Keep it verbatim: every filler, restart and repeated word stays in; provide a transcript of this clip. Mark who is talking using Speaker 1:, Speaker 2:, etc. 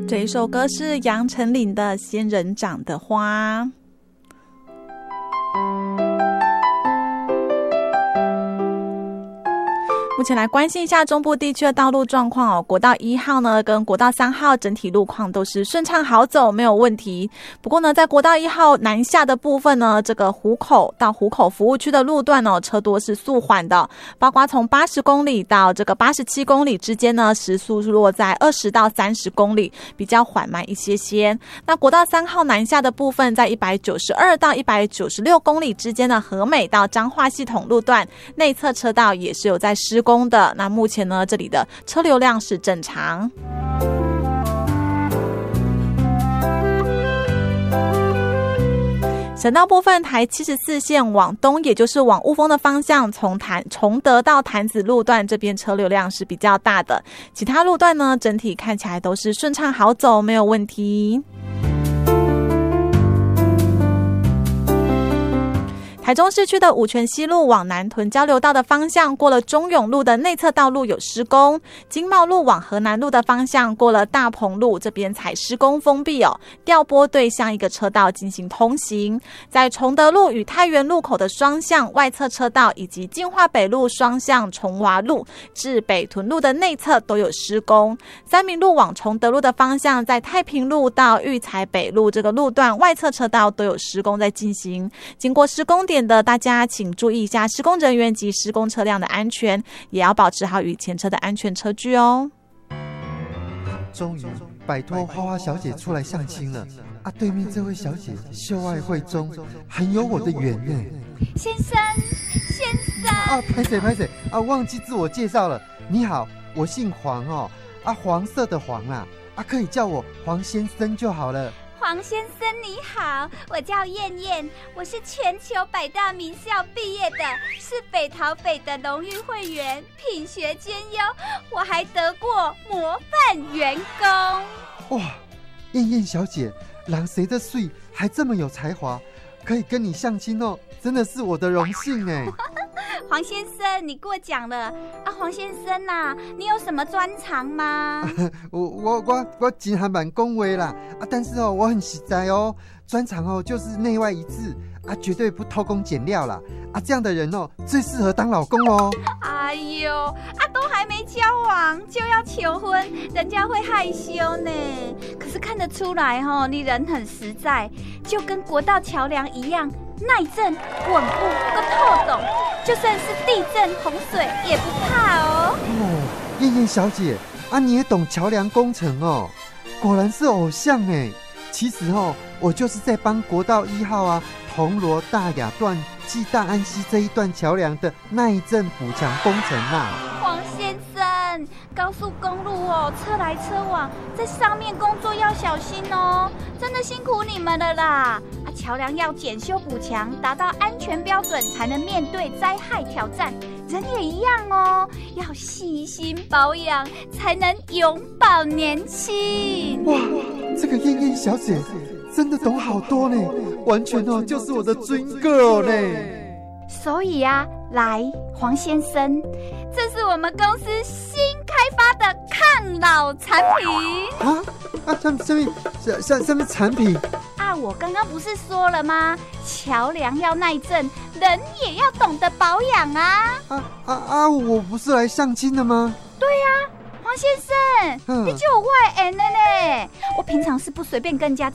Speaker 1: 这一首歌是杨丞琳的《仙人掌的花》。目前来关心一下中部地区的道路状况哦。国道一号呢跟国道三号整体路况都是顺畅好走，没有问题。不过呢，在国道一号南下的部分呢，这个湖口到湖口服务区的路段哦，车多是速缓的，包括从八十公里到这个八十七公里之间呢，时速是落在二十到三十公里，比较缓慢一些些。那国道三号南下的部分，在一百九十二到一百九十六公里之间的和美到彰化系统路段内侧车道也是有在施工的，那目前呢，这里的车流量是正常。省道部分，台七十四线往东，也就是往雾峰的方向，从潭崇德到潭子路段这边车流量是比较大的，其他路段呢，整体看起来都是顺畅好走，没有问题。台中市区的五权西路往南屯交流道的方向，过了中永路的内侧道路有施工；经贸路往河南路的方向，过了大鹏路这边才施工封闭哦，调拨对向一个车道进行通行。在崇德路与太原路口的双向外侧车道，以及进化北路双向崇华路至北屯路的内侧都有施工。三民路往崇德路的方向，在太平路到育才北路这个路段外侧车道都有施工在进行。经过施工点的大家请注意一下施工人员及施工车辆的安全，也要保持好与前车的安全车距哦。
Speaker 2: 终于摆脱花花小姐出来相亲了啊！对面这位小姐秀爱慧中，很有我的缘呢。
Speaker 3: 先生，先生
Speaker 2: 啊，拍谁拍谁啊！忘记自我介绍了。你好，我姓黄哦，啊，黄色的黄啦，啊，可以叫我黄先生就好了。
Speaker 3: 黄先生你好，我叫燕燕，我是全球百大名校毕业的，是北桃北的荣誉会员，品学兼优，我还得过模范员工。
Speaker 2: 哇，燕燕小姐，人谁的水还这么有才华，可以跟你相亲哦，真的是我的荣幸哎。
Speaker 3: 黄先生，你过奖了啊！黄先生呐、啊，你有什么专长吗？
Speaker 2: 我我我我真还蛮恭维啦啊！但是哦，我很实在哦，专长哦就是内外一致啊，绝对不偷工减料啦啊！这样的人哦，最适合当老公哦。
Speaker 3: 哎呦啊，都还没交往就要求婚，人家会害羞呢。可是看得出来哦，你人很实在，就跟国道桥梁一样。耐震、稳固、够透懂，就算是地震、洪水也不怕哦。
Speaker 2: 哦，燕燕小姐啊，你也懂桥梁工程哦，果然是偶像哎。其实哦，我就是在帮国道一号啊，铜锣大雅段暨大安溪这一段桥梁的耐震补强工程啊。
Speaker 3: 黄先生，高速公路哦，车来车往，在上面工作要小心哦，真的辛苦你们了啦。啊，桥梁要检修补强，达到安全标准，才能面对灾害挑战。人也一样哦，要细心保养，才能永葆年轻。
Speaker 2: 哇，这个燕燕小姐真的懂好多呢，完全哦就是我的 dream girl 呢。
Speaker 3: 所以啊，来，黄先生，这是我们公司新开发的抗老产品
Speaker 2: 啊啊！什么什么什什么产品
Speaker 3: 啊？我刚刚不是说了吗？桥梁要耐震，人也要懂得保养啊！
Speaker 2: 啊啊啊！我不是来相亲的吗？
Speaker 3: 对呀、啊。黄先生，嗯、你就有外人了呢。我平常是不随便跟人家